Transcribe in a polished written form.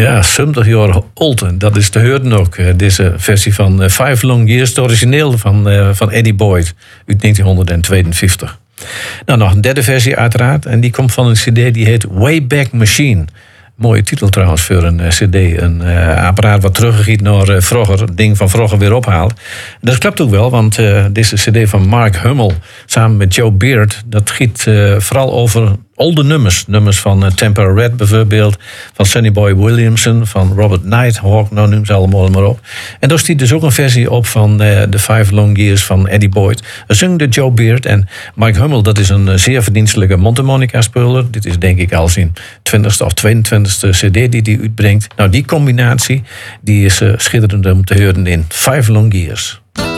Ja, 70 jaar oud. Dat is te horen ook. Deze versie van Five Long Years, de origineel van Eddie Boyd uit 1952. Nou, nog een derde versie uiteraard. En die komt van een cd die heet Wayback Machine. Mooie titel trouwens voor een cd. Een apparaat wat teruggeeft naar vroeger. Het ding van vroeger weer ophaalt. Dat klopt ook wel, want deze cd van Mark Hummel samen met Joe Beard, dat giet vooral over oude nummers. Nummers van Tampa Red bijvoorbeeld, van Sonny Boy Williamson, van Robert Nighthawk, nou noem ze allemaal maar op. En daar stiet dus ook een versie op van The Five Long Years van Eddie Boyd. Zong de Joe Beard en Mike Hummel, dat is een zeer verdienstelijke mondharmonica-speler. Dit is denk ik al zijn 20ste of 22ste cd die hij uitbrengt. Nou, die combinatie die is schitterend om te horen in Five Long Years.